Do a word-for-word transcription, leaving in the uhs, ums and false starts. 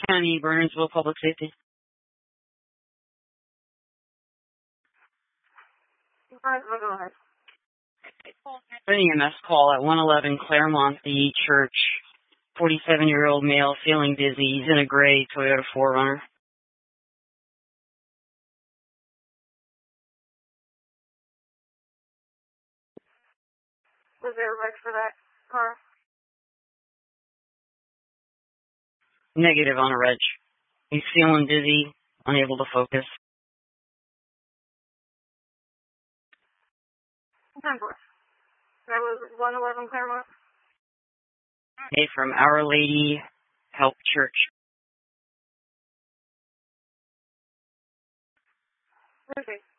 County, Burnsville Public Safety. Alright, well, go ahead. An E M S call at one eleven Claremont, the church. forty-seven-year-old male feeling dizzy. He's in a gray Toyota four runner. Was there a wreck for that car? Negative on a reg. He's feeling dizzy, unable to focus. ten four. That was one eleven Claremont. Hey, from Our Lady Help Church. Okay.